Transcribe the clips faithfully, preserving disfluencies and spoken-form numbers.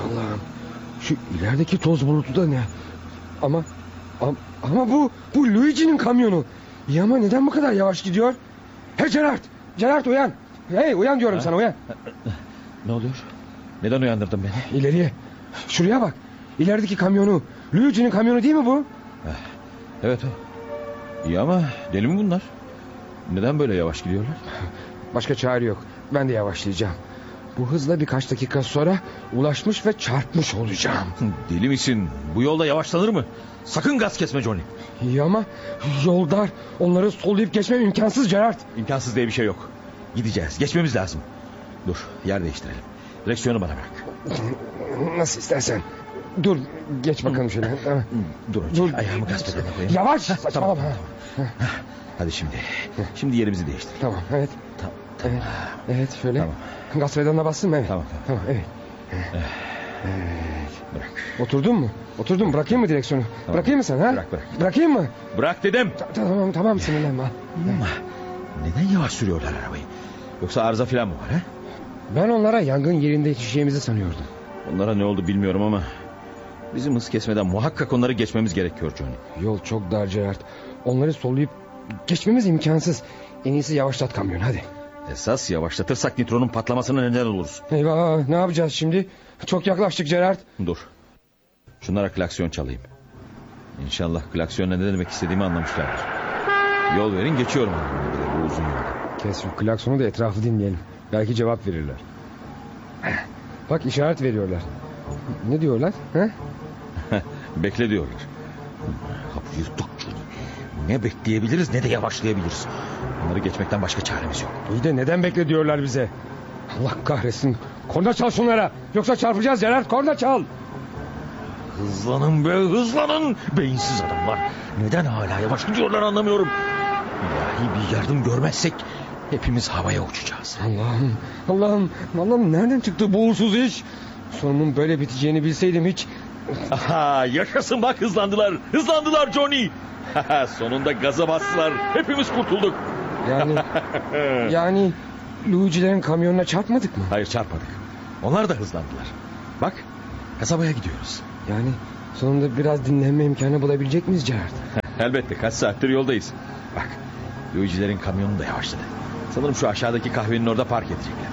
Allah'ım. Şu ilerideki toz bulutu da ne? Ama ama, ama bu bu Luigi'nin kamyonu. İyi ama neden bu kadar yavaş gidiyor? Hey Gerard! Gerard uyan! Hey uyan diyorum ha? Sana uyan. Ne oluyor? Neden uyandırdın beni? İleriye. Şuraya bak. İlerideki kamyonu. Luigi'nin kamyonu değil mi bu? Evet o. İyi ama deli mi bunlar? Neden böyle yavaş gidiyorlar? Başka çare yok. Ben de yavaşlayacağım. Bu hızla birkaç dakika sonra ulaşmış ve çarpmış olacağım. Deli misin? Bu yolda yavaşlanır mı? Sakın gaz kesme Johnny. İyi ama yol dar. Onları sollayıp geçmem imkansız Gerard. İmkansız diye bir şey yok. Gideceğiz. Geçmemiz lazım. Dur, yer değiştirelim. Direksiyonu bana bırak. Nasıl istersen. Dur, geç bakalım şöyle. Dur hocam. Dur. Ayağımı gaz pedalına koyayım. Yavaş. Saçmalama. Tamam, tamam. Hadi şimdi. Şimdi yerimizi değiştir. Tamam, evet. Tamam. Tamam. Evet, evet şöyle. Tamam. Gaz pedalına bastın mı? Evet. Tamam, tamam. tamam. Evet. Evet. Bırak. Oturdun mu? Oturdun mu? Bırakayım mı direksiyonu? Tamam. Bırakayım mı sen ha? Bırak, bırak. Bırakayım mı? Bırak dedim. Ta tamam tamam sinirlenme. Ama neden yavaş sürüyorlar arabayı? Yoksa arıza falan mı var ha? Ben onlara yangın yerinde yetişeceğimizi sanıyordum. Onlara ne oldu bilmiyorum ama bizim hız kesmeden muhakkak onları geçmemiz gerekiyor Johnny. Yol çok dar Gerard. Onları sollayıp geçmemiz imkansız. En iyisi yavaşlat kamyonu hadi. Esas yavaşlatırsak nitronun patlamasına neden oluruz. Eyvah, ne yapacağız şimdi? Çok yaklaştık Gerard. Dur. Şunlara klaksiyon çalayım. İnşallah klaksiyonla ne demek istediğimi anlamışlardır. Yol verin geçiyorum bu uzun yolda. Kes şu klaksonu da etrafı dinleyelim. Belki cevap verirler. Bak işaret veriyorlar. Ne diyorlar? He? Bekle diyorlar. Kapıyı yuttuk. Ne bekleyebiliriz ne de yavaşlayabiliriz. Onları geçmekten başka çaremiz yok. İyi de neden bekle diyorlar bize? Allah kahretsin. Korna çal şunlara. Yoksa çarpacağız Gerard. Korna çal. Hızlanın be hızlanın. Beyinsiz adamlar. Neden hala yavaş gidiyorlar anlamıyorum. İlahi bir yardım görmezsek hepimiz havaya uçacağız. Allah'ım. Allah'ım. Allah'ım nereden çıktı bu uğursuz iş? Sonumun böyle biteceğini bilseydim hiç... Aha, yaşasın bak hızlandılar. Hızlandılar Johnny. Sonunda gaza bastılar. Hepimiz kurtulduk. Yani... yani... Luigi'lerin kamyonuna çarpmadık mı? Hayır çarpmadık. Onlar da hızlandılar. Bak kasabaya gidiyoruz. Yani sonunda biraz dinlenme imkanı bulabilecek miyiz Gerard? Elbette kaç saattir yoldayız. Bak Luigi'lerin kamyonu da yavaşladı. Sanırım şu aşağıdaki kahvenin orada park edecekler.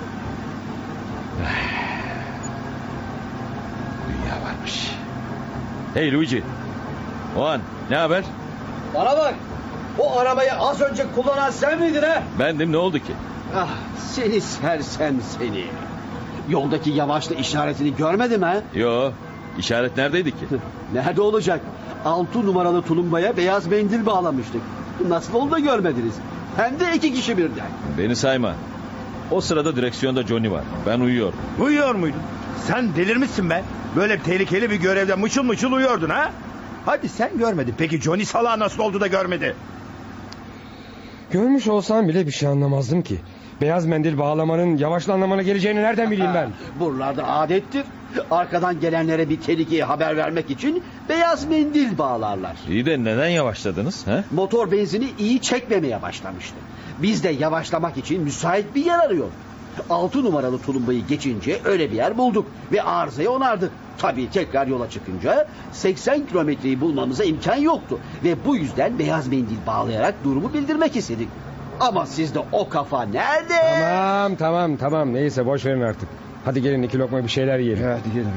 Dünya varmış. Hey Luigi. O an ne haber? Bana bak. O arabayı az önce kullanan sen miydin ha? Bendim, ne oldu ki? Ah, seni sersem seni. Yoldaki yavaşlı işaretini görmedin mi ha? Yo, işaret neredeydi ki? Nerede olacak? Altı numaralı tulumbaya beyaz mendil bağlamıştık. Nasıl oldu da görmediniz? Hem de iki kişi birden. Beni sayma. O sırada direksiyonda Johnny var. Ben uyuyorum. Uyuyor muydun? Sen delirmişsin be. Böyle tehlikeli bir görevde mışıl mışıl uyuyordun ha? Hadi sen görmedin. Peki Johnny salağı nasıl oldu da görmedi? Görmüş olsam bile bir şey anlamazdım ki. Beyaz mendil bağlamanın yavaşla anlamana geleceğini nereden bileyim ben? Buralarda adettir. Arkadan gelenlere bir tehlikeyi haber vermek için beyaz mendil bağlarlar. İyi de neden yavaşladınız? He? Motor benzini iyi çekmemeye başlamıştı. Biz de yavaşlamak için müsait bir yer arıyor. Altı numaralı tulumbayı geçince öyle bir yer bulduk ve arızayı onardık. Tabii tekrar yola çıkınca seksen kilometreyi bulmamıza imkan yoktu. Ve bu yüzden beyaz mendil bağlayarak durumu bildirmek istedik. Ama sizde o kafa nerede? Tamam tamam tamam neyse boş verin artık. Hadi gelin iki lokma bir şeyler yiyelim. Hadi gelin.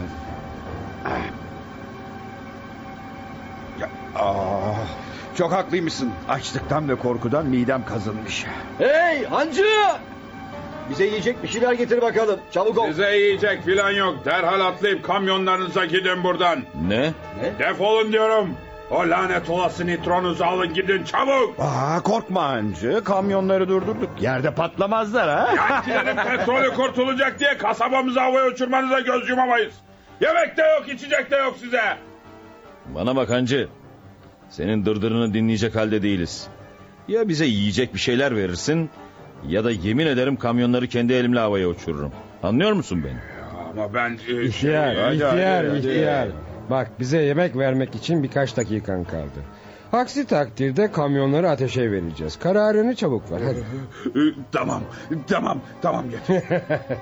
Ya, aa, çok haklıymışsın. Açlıktan ve korkudan midem kazınmış. Hey hancı! Bize yiyecek bir şeyler getir bakalım. Çabuk ol. Size yiyecek filan yok. Derhal atlayıp kamyonlarınıza gidin buradan. Ne? Defolun diyorum. O lanet olası nitronuzu alın gidin çabuk. Aa, korkma hancı. Kamyonları durdurduk. Yerde patlamazlar ha. Yankilerin petrolü kurtulacak diye kasabamızı havaya uçurmanıza göz yumamayız. Yemek de yok, içecek de yok size. Bana bak hancı. Senin dırdırını dinleyecek halde değiliz. Ya bize yiyecek bir şeyler verirsin... ya da yemin ederim kamyonları kendi elimle havaya uçururum. Anlıyor musun beni? Ama ben... E, İhtiyar, şey, ihtiyar, hadi, ihtiyar. hadi. Bak bize yemek vermek için birkaç dakikan kaldı. Aksi takdirde kamyonları ateşe vereceğiz. Kararını çabuk ver hadi. E, Tamam, tamam, tamam.